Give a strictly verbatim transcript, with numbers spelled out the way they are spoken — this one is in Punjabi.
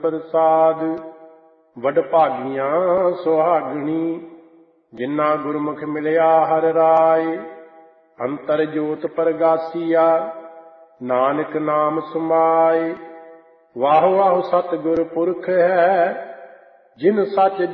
ਪ੍ਰਸਾਦ। ਵਡਭਾਗੀਆਂ ਸੁਹਾਗਣੀ ਜਿਨ੍ਹਾਂ ਗੁਰਮੁਖ ਮਿਲਿਆ ਹਰਿ ਰਾਇ। ਅੰਤਰ ਜੋਤ ਪਰਗਾਸੀਆ ਨਾਨਕ ਨਾਮ ਸਮਾਏ। ਵਾਹ ਵਾਹ ਸਤਿਗੁਰ ਪੁਰਖ ਹੈ ਜਿਨ ਸੱਚ